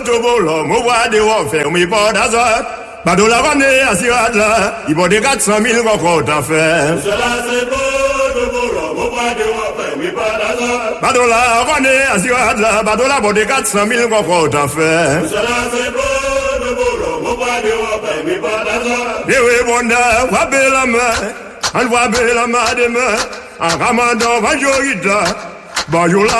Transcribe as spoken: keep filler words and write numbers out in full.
Tobolo, mon voix de refaire, mais pas d'hasard. Bado la vane à Siradla, il vaut des quatre cent mille encore d'en faire. Cela c'est beau, Tobolo, mon voix de refaire, mais pas d'hasard. Bado la vane à Siradla, Bado la vaut des quatre cent mille encore d'en faire. Cela c'est beau, Tobolo, mon voix de refaire, mais pas d'hasard. Et oui, bon, va belle la main, on voit belle la main de main, en ramadan, va jorita, bonjour la